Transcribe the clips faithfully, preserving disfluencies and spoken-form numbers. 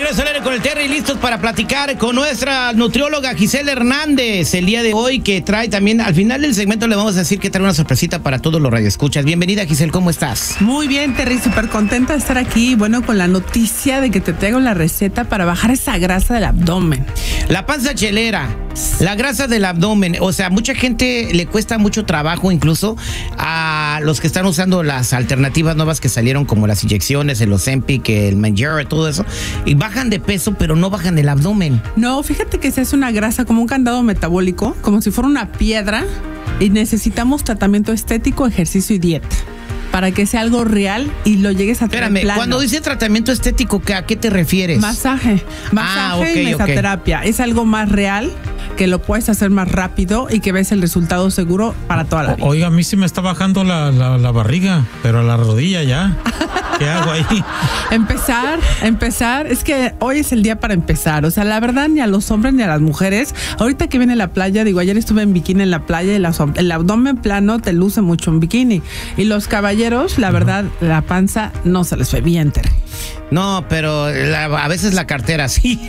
regreso al aire con el Terry, listos para platicar con nuestra nutrióloga Giselle Hernández el día de hoy, que trae también, al final del segmento le vamos a decir que trae una sorpresita para todos los radioescuchas. Bienvenida, Giselle, ¿cómo estás? Muy bien, Terry, súper contenta de estar aquí, bueno, con la noticia de que te traigo la receta para bajar esa grasa del abdomen. La panza chelera, la grasa del abdomen, o sea, mucha gente le cuesta mucho trabajo, incluso a los que están usando las alternativas nuevas que salieron, como las inyecciones, el Ozempic, el Mounjaro, todo eso, y bajan de peso, pero no bajan el abdomen. No, fíjate que esa es una grasa como un candado metabólico, como si fuera una piedra, y necesitamos tratamiento estético, ejercicio y dieta para que sea algo real y lo llegues a tener. Espérame, plano. Cuando dice tratamiento estético, ¿a qué te refieres? Masaje, masaje ah, okay, y mesoterapia. Okay. Es algo más real, que lo puedes hacer más rápido y que ves el resultado seguro para toda la vida. Oiga, a mí sí me está bajando la, la, la barriga, pero a la rodilla ya. ¿Qué hago ahí? Empezar, empezar. Es que hoy es el día para empezar. O sea, la verdad, ni a los hombres ni a las mujeres. Ahorita que viene la playa, digo, ayer estuve en bikini en la playa y la, el abdomen plano te luce mucho en bikini. Y los caballeros, la verdad, uh-huh. la panza no se les ve bien, Terry. No, pero la, a veces la cartera sí.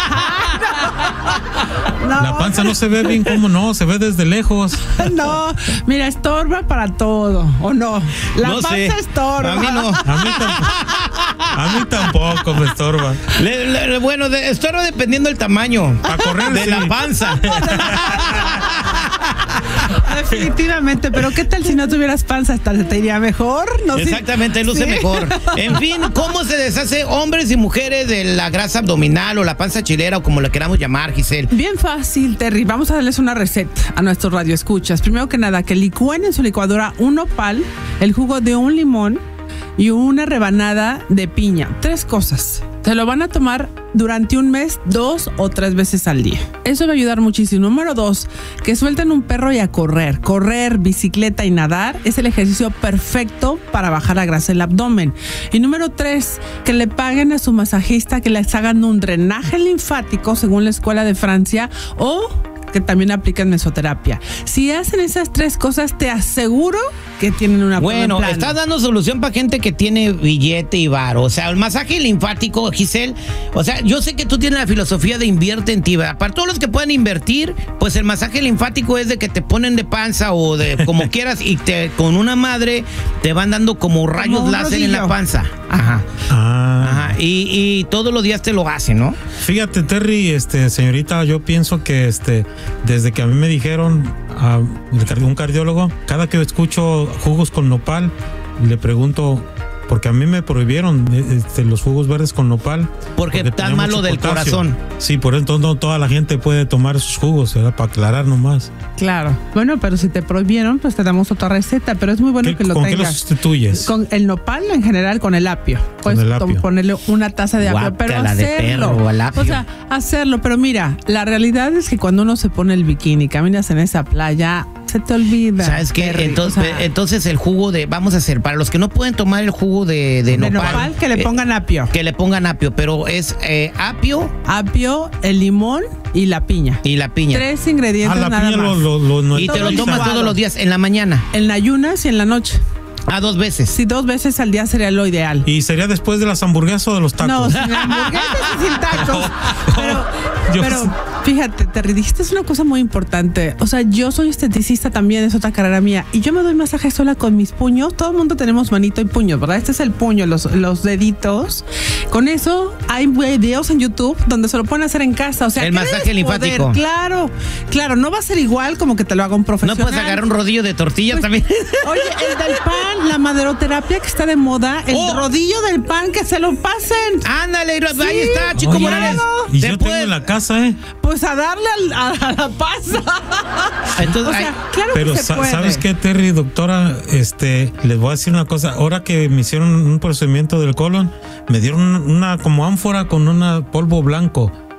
No. La panza no se ve bien, ¿cómo no? Se ve desde lejos. No, mira, estorba para todo, ¿o no? La no panza sé. estorba. A mí no. A mí tampoco, a mí tampoco me estorba. Le, le, bueno, de, estorba dependiendo del tamaño. Para correr de sí. la panza. Definitivamente, pero ¿qué tal si no tuvieras panza? Hasta te iría mejor, ¿no? Exactamente, luce ¿sí? mejor. En fin, ¿cómo se deshace hombres y mujeres de la grasa abdominal o la panza chilera o como la queramos llamar, Giselle? Bien fácil, Terry. Vamos a darles una receta a nuestros radioescuchas. Primero que nada, que licúen en su licuadora un nopal, el jugo de un limón y una rebanada de piña. Tres cosas. Se lo van a tomar durante un mes, dos o tres veces al día. Eso va a ayudar muchísimo. Número dos, que suelten un perro y a correr. Correr, bicicleta y nadar es el ejercicio perfecto para bajar la grasa del abdomen. Y número tres, que le paguen a su masajista que les hagan un drenaje linfático según la Escuela de Francia o que también aplican mesoterapia. Si hacen esas tres cosas, te aseguro que tienen una bueno, plan. Estás dando solución para gente que tiene billete y varo. O sea, el masaje linfático, Giselle. O sea, yo sé que tú tienes la filosofía de invierte en ti, ¿verdad? Para todos los que pueden invertir, pues el masaje linfático es de que te ponen de panza o de como quieras y te con una madre te van dando como rayos como láser en la panza. Ajá. Ah. Ajá. Y, y todos los días te lo hacen, ¿no? Fíjate, Terry, este, señorita, yo pienso que este, desde que a mí me dijeron a un cardiólogo, cada que escucho jugos con nopal, le pregunto, porque a mí me prohibieron este, los jugos verdes con nopal. Porque, porque tan malo del potasio. Corazón. Sí, por eso no toda la gente puede tomar esos jugos, era para aclarar nomás. Claro. Bueno, pero si te prohibieron, pues te damos otra receta, pero es muy bueno que lo ¿con tengas. ¿Con qué lo sustituyes? Con el nopal en general, con el apio. Puedes el apio. ponerle una taza de apio, pero hacerlo. De perro, al apio. O sea, hacerlo, pero mira, la realidad es que cuando uno se pone el bikini, caminas en esa playa, se te olvida. ¿Sabes qué? Entonces, o sea, entonces el jugo de, vamos a hacer, para los que no pueden tomar el jugo de, de, de nopal, nopal, que le pongan apio. Eh, que le pongan apio, pero es eh, apio. Apio, el limón y la piña. Y la piña. Tres ingredientes ah, la nada piña más. Lo, lo, lo, y te lo tomas todos los días, en la mañana. En ayunas y en la noche. Ah, dos veces. Sí, dos veces al día sería lo ideal. ¿Y sería después de las hamburguesas o de los tacos? No, sin hamburguesas y sin tacos. Pero, yo pero fíjate, te dijiste es una cosa muy importante. O sea, yo soy esteticista también, es otra carrera mía. Y yo me doy masaje sola con mis puños. Todo el mundo tenemos manito y puño, ¿verdad? Este es el puño, los, los deditos. Con eso hay videos en YouTube donde se lo pueden hacer en casa. O sea, el masaje linfático. Claro, claro, no va a ser igual como que te lo haga un profesional. No puedes agarrar un rodillo de tortilla pues, también. Oye, el del pan, la maderoterapia que está de moda, el oh. rodillo del pan que se lo pasen. Ándale, sí. Ahí está, Chico Oye, Morales. Y yo tengo en la casa, ¿eh? Pues a darle al, a, a la panza. Entonces, o sea, claro pero que se sa- puede. ¿sabes qué, Terry, doctora? Este, les voy a decir una cosa. Ahora que me hicieron un procedimiento del colon, me dieron una, una como ánfora con un polvo blanco.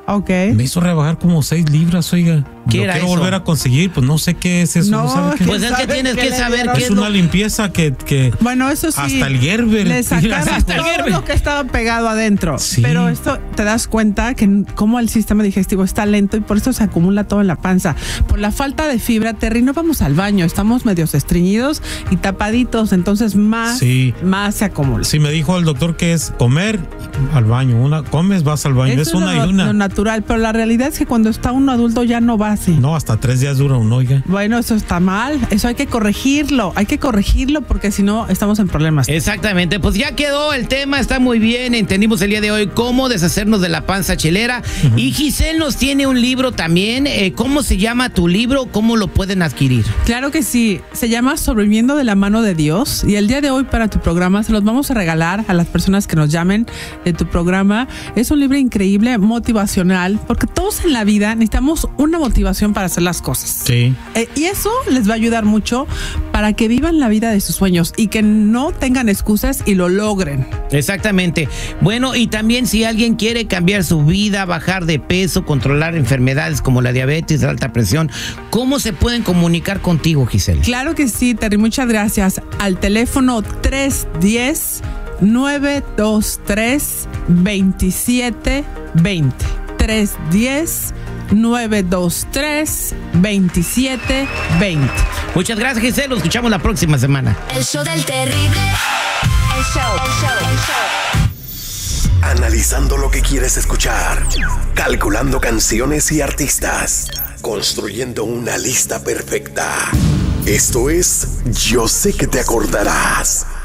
Ok. Me hizo rebajar como seis libras, oiga. ¿Qué Lo era quiero eso? volver a conseguir, pues no sé qué es eso. No, No, sabe qué Pues es que ¿Sabe tienes qué que le saber dieron? qué es es lo... una limpieza que, que Bueno, eso sí. hasta el Gerber. Le sacaron Hasta el todo Gerber. lo que estaba pegado adentro. Sí. Pero esto te das cuenta que como el sistema digestivo está lento y por eso se acumula todo en la panza. Por la falta de fibra, Terry, no vamos al baño. Estamos medios estreñidos y tapaditos. Entonces más, Sí. más se acumula. Sí, me dijo el doctor que es comer al baño. Una comes, vas al baño. Eso es una lo, y una. lo natural. Pero la realidad es que cuando está uno adulto ya no va así. No, hasta tres días dura uno, oiga. Bueno, eso está mal. Eso hay que corregirlo. Hay que corregirlo porque si no estamos en problemas. Exactamente, pues ya quedó el tema, está muy bien, entendimos el día de hoy cómo deshacernos de la panza chelera. Uh-huh. Y Giselle nos tiene un libro también, eh, ¿cómo se llama tu libro? ¿Cómo lo pueden adquirir? Claro que sí, se llama Sobreviviendo de la mano de Dios y el día de hoy para tu programa se los vamos a regalar a las personas que nos llamen de tu programa. Es un libro increíble, motivacional, porque todos en la vida necesitamos una motivación para hacer las cosas. Sí. Eh, y eso les va a ayudar mucho para que vivan la vida de sus sueños y que no tengan excusas y lo logren. Exactamente. Bueno, y también si alguien quiere cambiar su vida, bajar de peso, controlar enfermedades como la diabetes, la alta presión, ¿cómo se pueden comunicar contigo, Giselle? Claro que sí, Terry, muchas gracias. Al teléfono tres uno cero, nueve dos tres, dos siete dos cero. tres uno cero, nueve dos tres, dos siete dos cero. Muchas gracias, Giselle. Lo escuchamos la próxima semana. El show del terrible. El show, el show, el show. Analizando lo que quieres escuchar. Calculando canciones y artistas. Construyendo una lista perfecta. Esto es Yo sé que te acordarás.